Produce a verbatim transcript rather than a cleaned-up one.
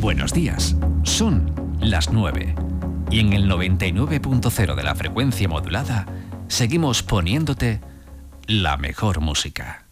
Buenos días, son las nueve y en el noventa y nueve punto cero de la frecuencia modulada seguimos poniéndote la mejor música.